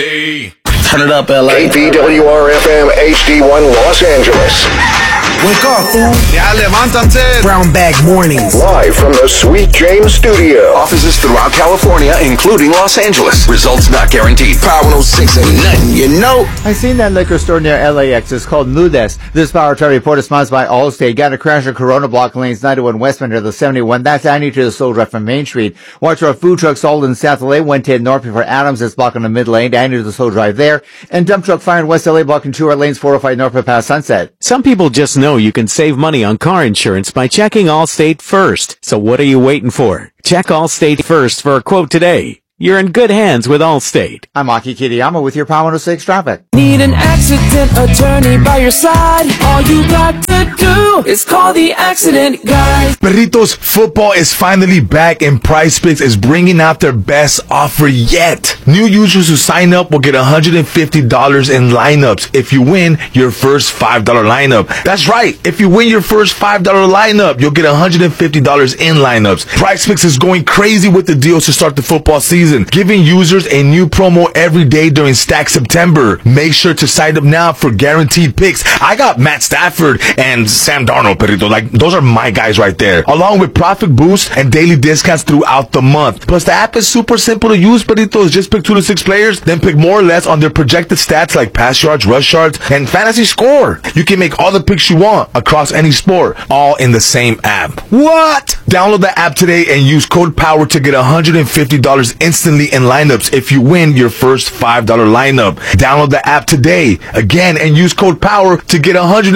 Hey. Turn it up, LA. KPWR-FM HD1 Los Angeles. Wake up, fool. Ya levántate. Brown Bag Mornings. Live from the Sweet James Studio. Offices throughout California, including Los Angeles. Results not guaranteed. Power 106 ain't nothing, you know. I seen that liquor store near LAX. It's called Nudes. This Power Trend Report is sponsored by Allstate. Got a crash at Corona Block Lanes 91 Westman to the 71. That's adding to the slow drive from Main Street. Watch for a food truck sold in South LA. 110 north before Adams. It's blocking the mid lane. Adding to the slow drive there. And dump truck fire in West LA blocking 2 lanes 405 north past Sunset. Some people just know you can save money on car insurance by checking Allstate first. So what are you waiting for? Check Allstate first for a quote today. You're in good hands with Allstate. I'm Aki Kitayama with your Power 106 traffic. Need an accident attorney by your side? All you got to do is call the accident guy. Perritos, football is finally back and PrizePicks is bringing out their best offer yet. New users who sign up will get $150 in lineups if you win your first $5 lineup. That's right. If you win your first $5 lineup, you'll get $150 in lineups. PrizePicks is going crazy with the deals to start the football season, giving users a new promo every day during Stack September. Make sure to sign up now for guaranteed picks. I got Matt Stafford and Sam Darnold, Perrito. Like, those are my guys right there. Along with profit boosts and daily discounts throughout the month. Plus, the app is super simple to use, Perrito. Just pick 2 to 6 players, then pick more or less on their projected stats like pass yards, rush yards, and fantasy score. You can make all the picks you want across any sport, all in the same app. What? Download the app today and use code POWER to get $150 instantly in lineups if you win your first $5 lineup. Download the app today, again, and use code POWER to get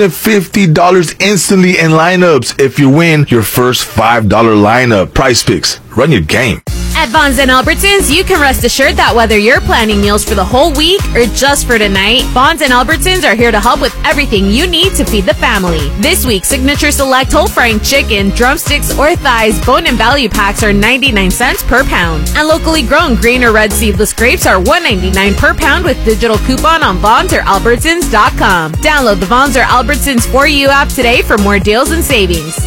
$150 instantly in lineups if you win your first $5 lineup. PrizePicks, run your game. At Vons and Albertsons, you can rest assured that whether you're planning meals for the whole week or just for tonight, Vons and Albertsons are here to help with everything you need to feed the family. This week, Signature Select whole frying chicken, drumsticks, or thighs, bone and value packs are 99 cents per pound. And locally grown green or red seedless grapes are $1.99 per pound with digital coupon on Vons or Albertsons.com. Download the Vons or Albertsons For You app today for more deals and savings.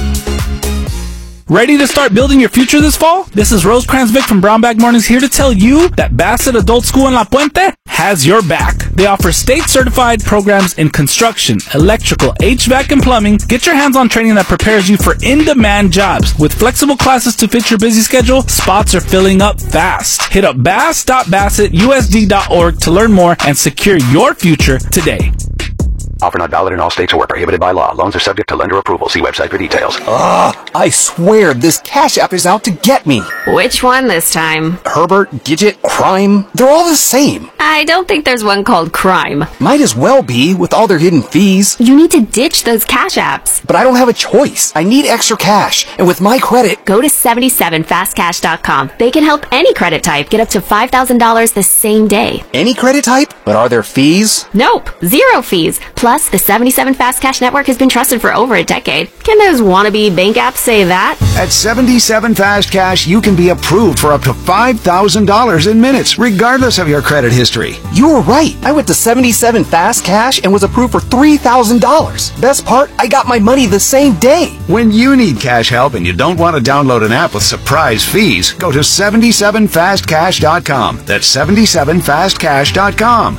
Ready to start building your future this fall? This is Rosecrans Vic from Brown Bag Mornings here to tell you that Bassett Adult School in La Puente has your back. They offer state-certified programs in construction, electrical, HVAC, and plumbing. Get your hands on training that prepares you for in-demand jobs. With flexible classes to fit your busy schedule, spots are filling up fast. Hit up bass.bassettusd.org to learn more and secure your future today. Offer not valid in all states or prohibited by law. Loans are subject to lender approval. See website for details. I swear this Cash App is out to get me. Which one this time? Herbert, Gidget, Crime, they're all the same. I don't think there's one called Crime. Might as well be with all their hidden fees. You need to ditch those Cash Apps. But I don't have a choice. I need extra cash. And with my credit... Go to 77fastcash.com. They can help any credit type get up to $5,000 the same day. Any credit type? But are there fees? Nope. 0 fees. Plus, the 77 Fast Cash network has been trusted for over a decade. Can those wannabe bank apps say that? At 77 Fast Cash, you can be approved for up to $5,000 in minutes, regardless of your credit history. You were right. I went to 77 Fast Cash and was approved for $3,000. Best part, I got my money the same day. When you need cash help and you don't want to download an app with surprise fees, go to 77fastcash.com. That's 77fastcash.com.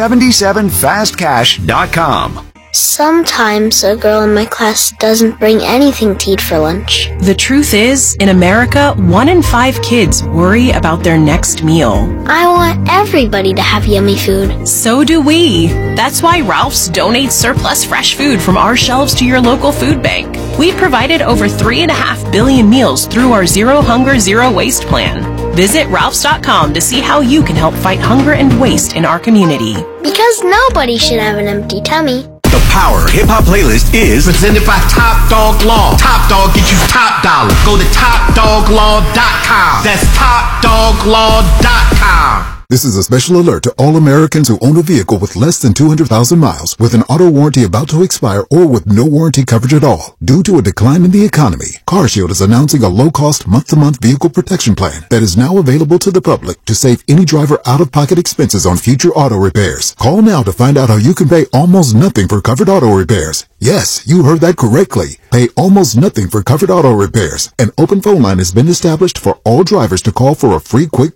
77fastcash.com. Sometimes a girl in my class doesn't bring anything to eat for lunch. The truth is, in America, 1 in 5 kids worry about their next meal. I want everybody to have yummy food. So do we. That's why Ralph's donates surplus fresh food from our shelves to your local food bank. We've provided over 3.5 billion meals through our Zero Hunger, Zero Waste plan. Visit Ralphs.com to see how you can help fight hunger and waste in our community. Because nobody should have an empty tummy. The Power Hip Hop Playlist is presented by Top Dog Law. Top Dog gets you top dollar. Go to TopDogLaw.com. That's TopDogLaw.com. This is a special alert to all Americans who own a vehicle with less than 200,000 miles, with an auto warranty about to expire, or with no warranty coverage at all. Due to a decline in the economy, CarShield is announcing a low-cost month-to-month vehicle protection plan that is now available to the public to save any driver out-of-pocket expenses on future auto repairs. Call now to find out how you can pay almost nothing for covered auto repairs. Yes, you heard that correctly. Pay almost nothing for covered auto repairs. An open phone line has been established for all drivers to call for a free quick quote.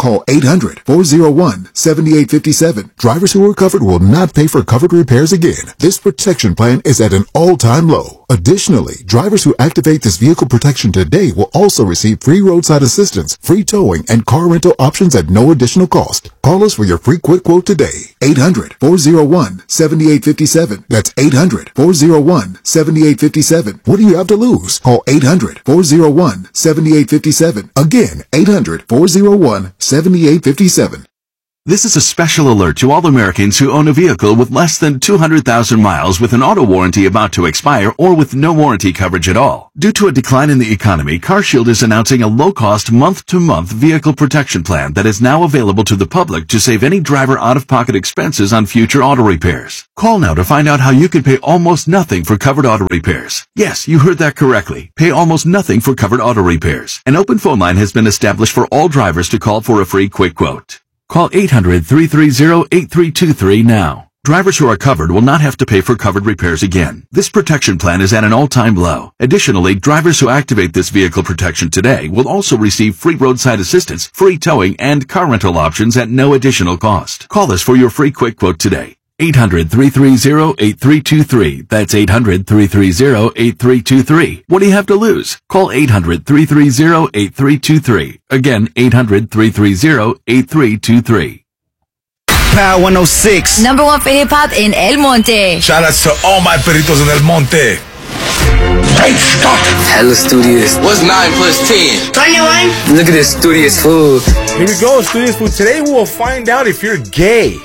Call 800-401-7857. Drivers who are covered will not pay for covered repairs again. This protection plan is at an all-time low. Additionally, drivers who activate this vehicle protection today will also receive free roadside assistance, free towing, and car rental options at no additional cost. Call us for your free quick quote today. 800-401-7857. That's 800-401-7857. What do you have to lose? Call 800-401-7857. Again, 800-401-7857. This is a special alert to all Americans who own a vehicle with less than 200,000 miles with an auto warranty about to expire or with no warranty coverage at all. Due to a decline in the economy, CarShield is announcing a low-cost month-to-month vehicle protection plan that is now available to the public to save any driver out-of-pocket expenses on future auto repairs. Call now to find out how you can pay almost nothing for covered auto repairs. Yes, you heard that correctly. Pay almost nothing for covered auto repairs. An open phone line has been established for all drivers to call for a free quick quote. Call 800-330-8323 now. Drivers who are covered will not have to pay for covered repairs again. This protection plan is at an all-time low. Additionally, drivers who activate this vehicle protection today will also receive free roadside assistance, free towing, and car rental options at no additional cost. Call us for your free quick quote today. 800-330-8323. That's 800-330-8323. What do you have to lose? Call 800-330-8323. Again, 800-330-8323. Power 106. Number one for hip hop in El Monte. Shout outs to all my perritos in El Monte. Hey, stop. Hella studious. What's 9 plus 10? 21. Look at this studious food. Here we go, studious food. Today we will find out if you're gay.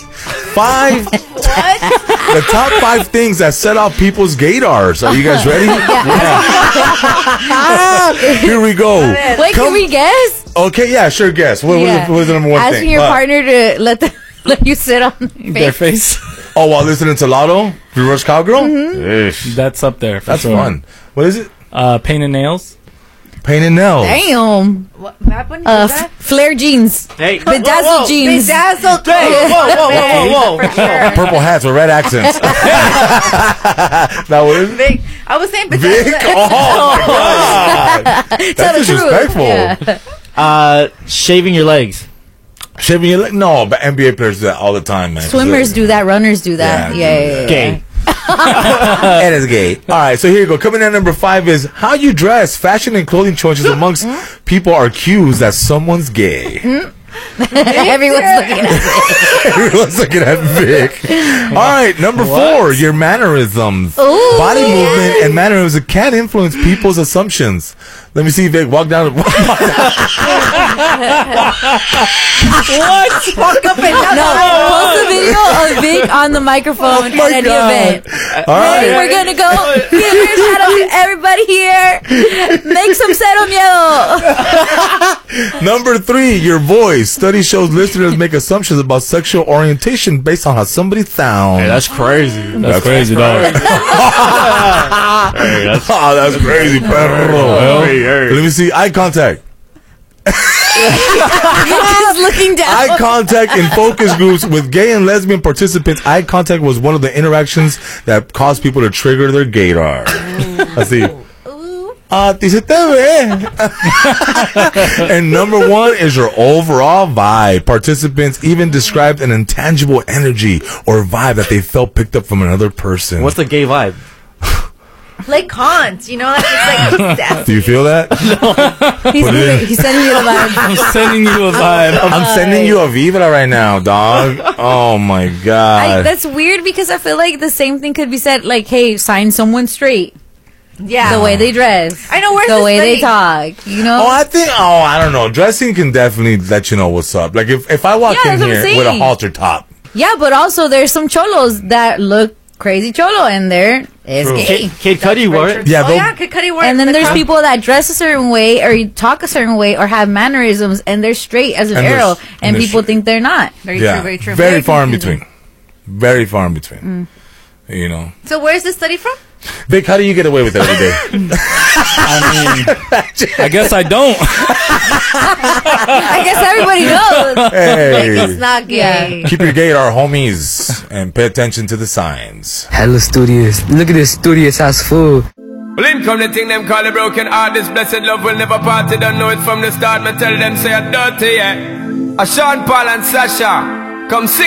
The top 5 things that set off people's gaydars. Are you guys ready? Here we go. Wait, can we guess? Okay, yeah, sure, guess. What was the number one thing? Asking your partner to let you sit on their face. Oh, while listening to Lotto? Reverse Cowgirl? Mm-hmm. That's up there. That's fun. What is it? Paint and Nails. Paint and Nails. Damn. What happened? Flare jeans. Hey. Bedazzled jeans. Bedazzled. Whoa. Purple hats with red accents. Now what is it? Vic. I was saying bedazzled. Vic? Oh, my God. That's disrespectful. Yeah. Shaving your legs. Shaving your legs? No, but NBA players do that all the time, man. Swimmers do that. Runners do that. Yeah. Gay. It is gay. All right, so here you go. Coming in at number 5 is how you dress. Fashion and clothing choices amongst people are cues that someone's gay. Everyone's looking at Vic. Everyone's looking at Vic. All right, number 4, your mannerisms. Ooh, body movement and mannerisms can influence people's assumptions. Let me see Vic walk down. What? Walk up and down. No, post a video of Vic on the microphone at any event. All right. Hey, we're gonna go. Here's shout out to everybody here. Make some cero miedo. Number 3, your voice. Study shows listeners make assumptions about sexual orientation based on how somebody sounds. Hey, that's crazy. That's crazy, dog. That's crazy, perro. Let me see. Eye contact. He's looking down. Eye contact in focus groups with gay and lesbian participants. Eye contact was one of the interactions that caused people to trigger their gaydar. Let's see. And number 1 is your overall vibe. Participants even described an intangible energy or vibe that they felt picked up from another person. What's the gay vibe? Like Kant, you know, like it's like Do you feel that? No. He's sending you the vibe. I'm sending you a vibe. I'm sending you a vibra right now, dog. Oh my God. That's weird because I feel like the same thing could be said, like, hey, sign someone straight. Yeah. The way they dress. I know, where's the the way study? they talk, you know? I don't know. Dressing can definitely let you know what's up. Like if I walk in here with a halter top. Yeah, but also there's some cholos that look crazy cholo and they're gay. Kid Cudi wore it. Yeah, Kid Cudi wore it. And then there's people that dress a certain way or talk a certain way or have mannerisms and they're straight as an arrow and people think they're not. Very true, very true. Very far in between. Very far in between. You know. So where's this study from? Vic, how do you get away with it every day? I guess I don't. I guess everybody knows. Hey. Like, it's not gay. Keep your gaydar, homies, and pay attention to the signs. Hella studious. Look at this studious ass food. Well, in come the thing them call a broken heart. This blessed love will never part. They don't know it from the start. Me tell them say I'm dirty, yeah. Sean Paul and Sasha, come sing